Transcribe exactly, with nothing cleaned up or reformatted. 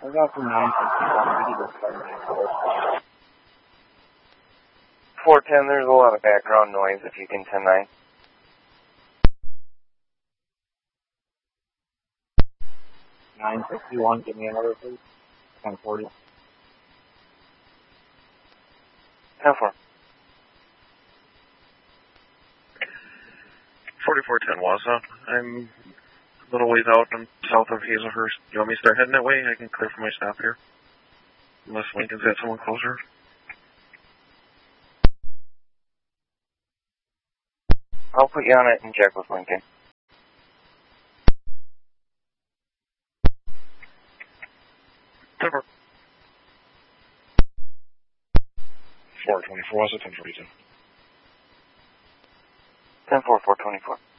I got from nine fifty-one. four ten, there's a lot of background noise if you can ten nine. nine fifty-one, give me another please. ten forty. ten four. forty-four ten Wausau. I'm a little ways out. I'm south of Hazelhurst. You want me to start heading that way? I can clear for my stop here. Unless Lincoln's got someone closer. I'll put you on it and check with Lincoln. Cover. four twenty-four, Wausau, ten forty-two. ten four, four twenty-four.